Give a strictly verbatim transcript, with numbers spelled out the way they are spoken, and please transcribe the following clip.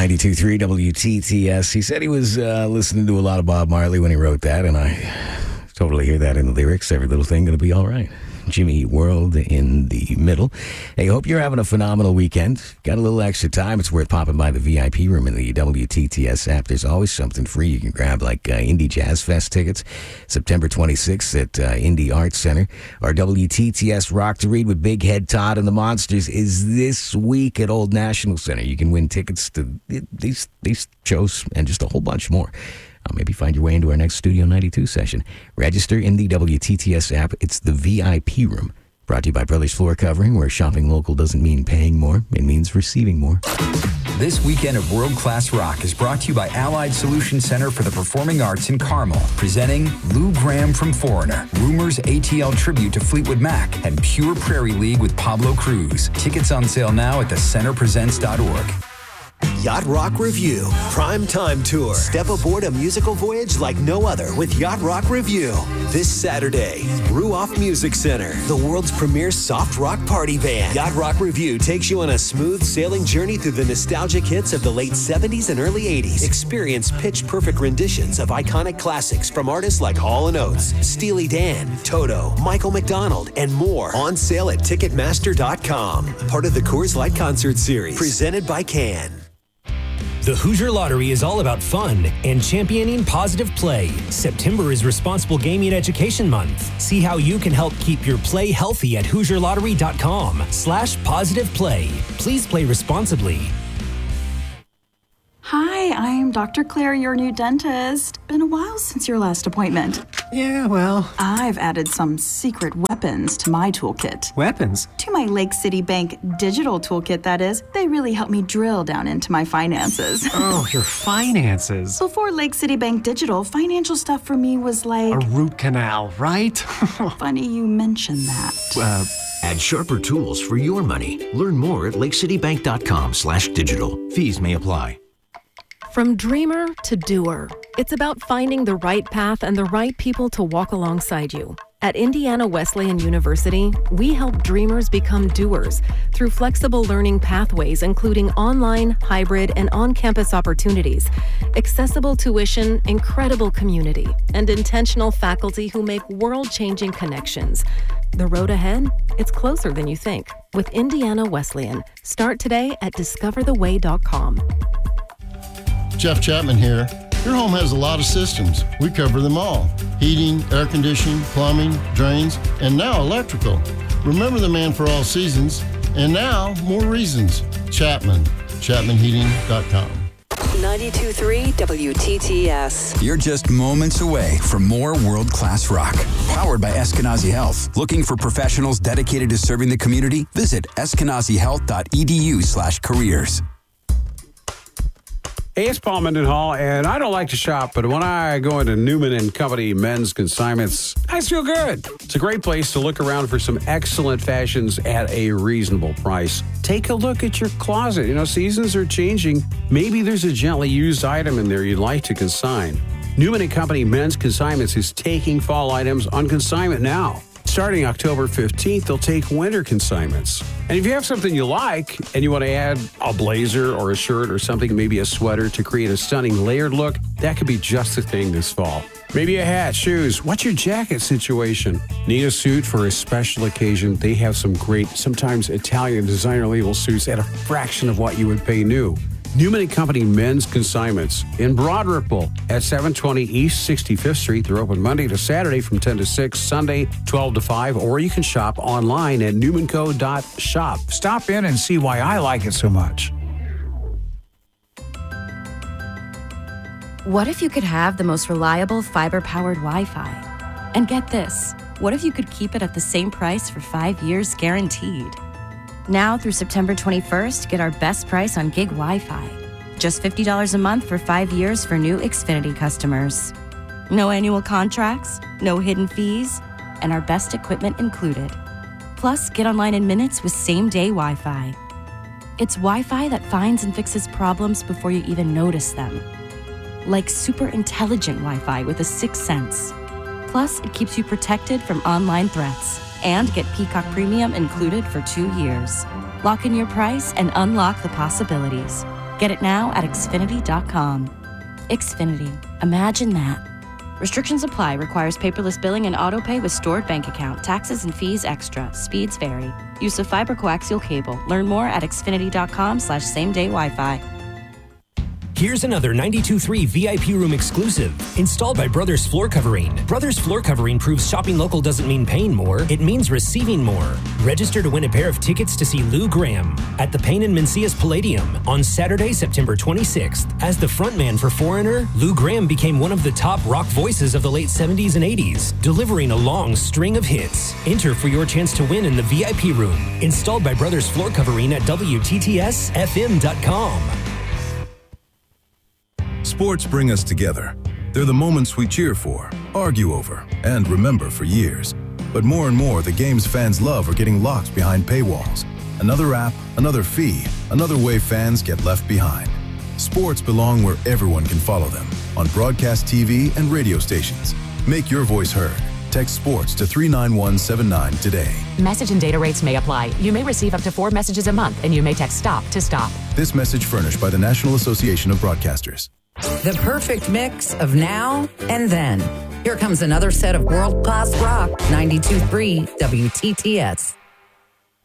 ninety-two point three W T T S. He said he was uh, listening to a lot of Bob Marley when he wrote that, and I totally hear that in the lyrics. Every little thing gonna be all right. Jimmy World in the middle. Hey, hope you're having a phenomenal weekend. Got a little extra time. It's worth popping by the V I P room in the W T T S app. There's always something free you can grab, like uh, Indie Jazz Fest tickets, September twenty-sixth at uh, Indie Arts Center. Our W T T S Rock to Read with Big Head Todd and the Monsters is this week at Old National Center. You can win tickets to these, these shows and just a whole bunch more. Uh, maybe find your way into our next Studio ninety-two session. Register in the W T T S app. It's the V I P room. Brought to you by Brothers Floor Covering, where shopping local doesn't mean paying more. It means receiving more. This weekend of World Class Rock is brought to you by Allied Solution Center for the Performing Arts in Carmel, presenting Lou Graham from Foreigner, Rumors A T L Tribute to Fleetwood Mac, and Pure Prairie League with Pablo Cruz. Tickets on sale now at the center presents dot org. Yacht Rock Review Prime Time Tour. Step aboard a musical voyage like no other with Yacht Rock Review. This Saturday, Ruoff Music Center, the world's premier soft rock party band. Yacht Rock Review takes you on a smooth sailing journey through the nostalgic hits of the late seventies and early eighties. Experience pitch-perfect renditions of iconic classics from artists like Hall and Oates, Steely Dan, Toto, Michael McDonald, and more. On sale at Ticketmaster dot com. Part of the Coors Light Concert Series. Presented by Can. The Hoosier Lottery is all about fun and championing positive play. September is Responsible Gaming Education Month. See how you can help keep your play healthy at Hoosier Lottery dot com slash positive play. Please play responsibly. Hi, I'm Doctor Claire, your new dentist. Been a while since your last appointment. Yeah, well... I've added some secret weapons to my toolkit. Weapons? To my Lake City Bank digital toolkit, that is. They really help me drill down into my finances. Oh, your finances. Before Lake City Bank Digital, financial stuff for me was like... a root canal, right? Funny you mention that. Uh... Add sharper tools for your money. Learn more at lake city bank dot com slash digital. Fees may apply. From dreamer to doer, it's about finding the right path and the right people to walk alongside you. At Indiana Wesleyan University, we help dreamers become doers through flexible learning pathways, including online, hybrid, and on-campus opportunities, accessible tuition, incredible community, and intentional faculty who make world-changing connections. The road ahead? It's closer than you think. With Indiana Wesleyan. Start today at discover the way dot com. Jeff Chapman here. Your home has a lot of systems. We cover them all. Heating, air conditioning, plumbing, drains, and now electrical. Remember the man for all seasons, and now more reasons. Chapman. Chapman Heating dot com. ninety-two point three W T T S. You're just moments away from more world-class rock. Powered by Eskenazi Health. Looking for professionals dedicated to serving the community? Visit eskenazi health dot e d u slash careers. Hey, it's Paul Mendenhall, and I don't like to shop, but when I go into Newman and Company men's consignments, I feel good. It's a great place to look around for some excellent fashions at a reasonable price. Take a look at your closet. You know, seasons are changing. Maybe there's a gently used item in there you'd like to consign. Newman and Company men's consignments is taking fall items on consignment now. Starting October fifteenth, they'll take winter consignments. And if you have something you like and you want to add a blazer or a shirt or something, maybe a sweater to create a stunning layered look, that could be just the thing this fall. Maybe a hat, shoes. What's your jacket situation? Need a suit for a special occasion? They have some great, sometimes Italian designer label suits at a fraction of what you would pay new. Newman and Company men's consignments in Broad Ripple at seven twenty East sixty-fifth Street. They're open Monday to Saturday from ten to six, Sunday twelve to five, or you can shop online at newman co dot shop. Stop in and see why I like it so much. What if you could have the most reliable fiber-powered Wi-Fi? And get this, what if you could keep it at the same price for five years guaranteed? Now through September twenty-first, get our best price on gig Wi-Fi. Just fifty dollars a month for five years for new Xfinity customers. No annual contracts, no hidden fees, and our best equipment included. Plus, get online in minutes with same-day Wi-Fi. It's Wi-Fi that finds and fixes problems before you even notice them. Like super intelligent Wi-Fi with a sixth sense. Plus, it keeps you protected from online threats. And get Peacock Premium included for two years. Lock in your price and unlock the possibilities. Get it now at Xfinity dot com. Xfinity. Imagine that. Restrictions apply. Requires paperless billing and auto pay with stored bank account. Taxes and fees extra. Speeds vary. Use of fiber coaxial cable. Learn more at Xfinity dot com slash same day Wi-Fi. Here's another ninety-two point three V I P room exclusive. Installed by Brothers Floor Covering. Brothers Floor Covering proves shopping local doesn't mean paying more, it means receiving more. Register to win a pair of tickets to see Lou Gramm at the Payne and Mencius Palladium on Saturday, September twenty-sixth. As the frontman for Foreigner, Lou Gramm became one of the top rock voices of the late seventies and eighties, delivering a long string of hits. Enter for your chance to win in the V I P room. Installed by Brothers Floor Covering at W T T S F M dot com. Sports bring us together. They're the moments we cheer for, argue over, and remember for years. But more and more, the games fans love are getting locked behind paywalls. Another app, another fee, another way fans get left behind. Sports belong where everyone can follow them, on broadcast T V and radio stations. Make your voice heard. Text SPORTS to three nine one seven nine today. Message and data rates may apply. You may receive up to four messages a month, and you may text STOP to stop. This message furnished by the National Association of Broadcasters. The perfect mix of now and then. Here comes another set of world-class rock. ninety-two point three W T T S.